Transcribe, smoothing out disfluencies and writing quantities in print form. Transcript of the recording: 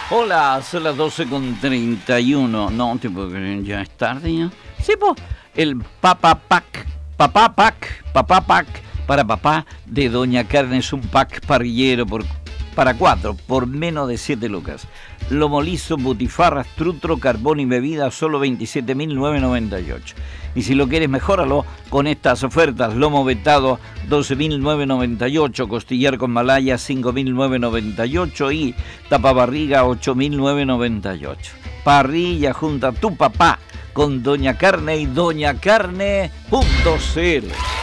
Hola, son las 12:31. No te puedo creer, ya es tarde ya. Sí, pues, el Papá Pack para papá de Doña Carne es un pack parrillero para 4 por menos de 7 lucas. Lomo liso, butifarras, trutro, carbón y bebida, solo 27.998. Y si lo quieres, mejóralo con estas ofertas: lomo vetado, 12.998, costillar con malaya, 5.998 y tapabarriga, 8.998. Parrilla junto a tu papá con Doña Carne y doñacarne.cl.